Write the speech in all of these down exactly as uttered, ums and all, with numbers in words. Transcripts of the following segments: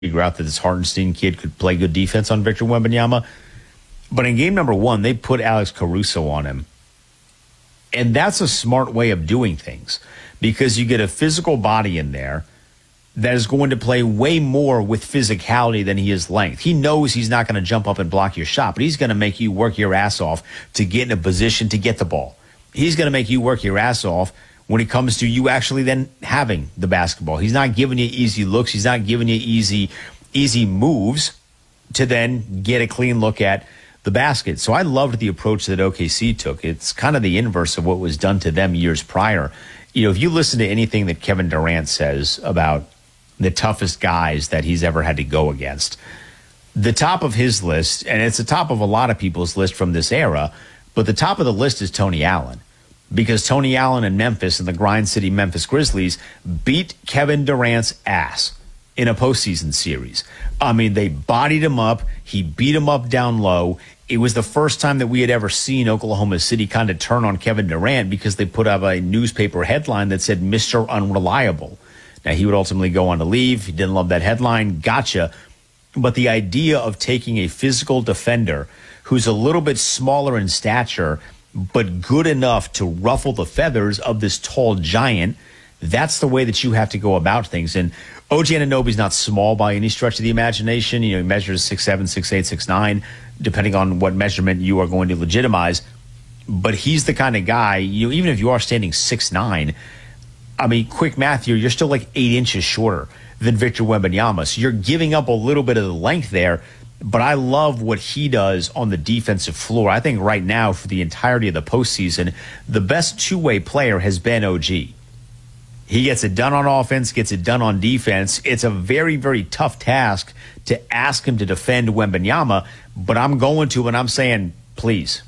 figure out that this Hartenstein kid could play good defense on Victor Wembanyama. But in game number one, they put Alex Caruso on him. And that's a smart way of doing things because you get a physical body in there that is going to play way more with physicality than he is length. He knows he's not going to jump up and block your shot, but he's going to make you work your ass off to get in a position to get the ball. He's going to make you work your ass off when it comes to you actually then having the basketball. He's not giving you easy looks. He's not giving you easy, easy moves to then get a clean look at the basket. So I loved the approach that O K C took. It's kind of the inverse of what was done to them years prior. You know, if you listen to anything that Kevin Durant says about the toughest guys that he's ever had to go against, the top of his list, and it's the top of a lot of people's list from this era, but the top of the list is Tony Allen. Because Tony Allen and Memphis and the Grind City Memphis Grizzlies beat Kevin Durant's ass in a postseason series. I mean, they bodied him up. He beat him up down low. It was the first time that we had ever seen Oklahoma City kind of turn on Kevin Durant because they put up a newspaper headline that said Mister Unreliable. Now, he would ultimately go on to leave. He didn't love that headline. Gotcha. But the idea of taking a physical defender who's a little bit smaller in stature but good enough to ruffle the feathers of this tall giant, that's the way that you have to go about things. And O G Anunoby's not small by any stretch of the imagination. You know, he measures six seven, six eight, six nine, depending on what measurement you are going to legitimize. But he's the kind of guy, you know, even if you are standing six nine, I mean, quick math here, you're still like eight inches shorter than Victor Wembanyama. So you're giving up a little bit of the length there. But I love what he does on the defensive floor. I think right now, for the entirety of the postseason, the best two-way player has been O G. He gets it done on offense, gets it done on defense. It's a very, very tough task to ask him to defend Wembanyama, but I'm going to, and I'm saying, please,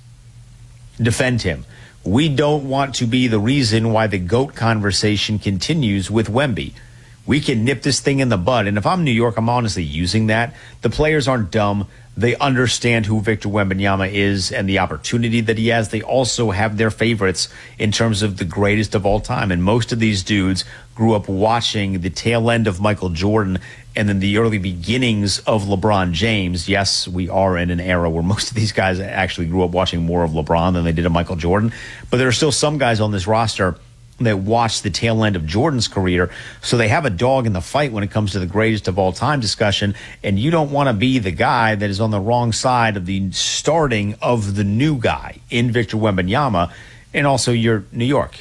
defend him. We don't want to be the reason why the GOAT conversation continues with Wemby. We can nip this thing in the bud. And if I'm New York, I'm honestly using that. The players aren't dumb. They understand who Victor Wembanyama is and the opportunity that he has. They also have their favorites in terms of the greatest of all time. And most of these dudes grew up watching the tail end of Michael Jordan and then the early beginnings of LeBron James. Yes, we are in an era where most of these guys actually grew up watching more of LeBron than they did of Michael Jordan. But there are still some guys on this roster that watched the tail end of Jordan's career, so they have a dog in the fight when it comes to the greatest of all time discussion, and you don't want to be the guy that is on the wrong side of the starting of the new guy in Victor Wembanyama, and also you're New York,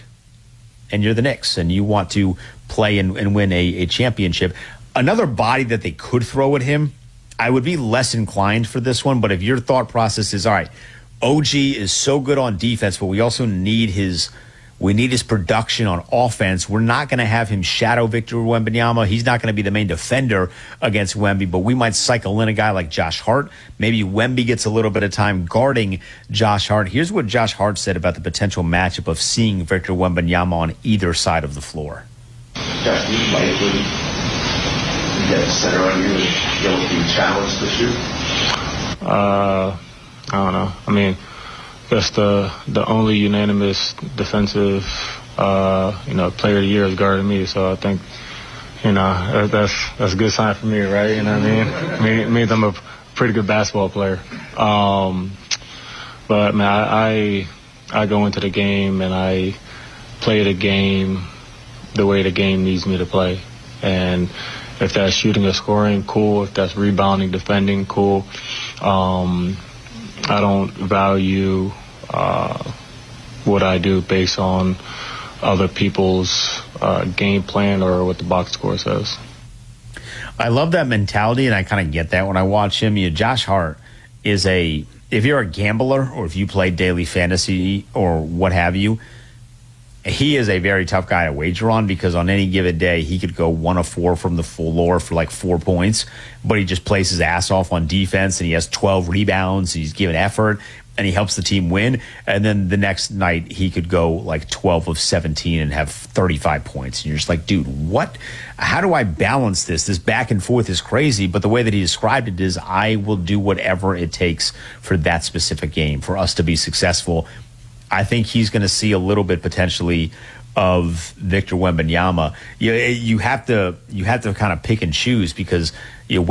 and you're the Knicks, and you want to play and, and win a, a championship. Another body that they could throw at him, I would be less inclined for this one, but if your thought process is, all right, O G is so good on defense, but we also need his We need his production on offense. We're not going to have him shadow Victor Wembanyama. He's not going to be the main defender against Wemby, but we might cycle in a guy like Josh Hart. Maybe Wemby gets a little bit of time guarding Josh Hart. Here's what Josh Hart said about the potential matchup of seeing Victor Wembanyama on either side of the floor. Josh, do you likely get a center on you and be able to be challenged to shoot? Uh, I don't know. I mean, that's the the only unanimous defensive, uh, you know, player of the year is guarding me. So I think, you know, that's that's a good sign for me, right? You know what I mean? It means I'm a pretty good basketball player. Um, but man, I, I I go into the game and I play the game the way the game needs me to play. And if that's shooting or scoring, cool. If that's rebounding, defending, cool. Um, I don't value uh, what I do based on other people's uh, game plan or what the box score says. I love that mentality, and I kind of get that when I watch him. You know, Josh Hart is a, if you're a gambler or if you play daily fantasy or what have you, he is a very tough guy to wager on because on any given day he could go one of four from the floor for like four points, but he just plays his ass off on defense and he has twelve rebounds. He's given effort and he helps the team win. And then the next night he could go like twelve of seventeen and have thirty-five points. And you're just like, dude, what? How do I balance this? This back and forth is crazy. But the way that he described it is I will do whatever it takes for that specific game for us to be successful. I think he's going to see a little bit potentially of Victor Wembanyama. You you have to you have to kind of pick and choose because you know,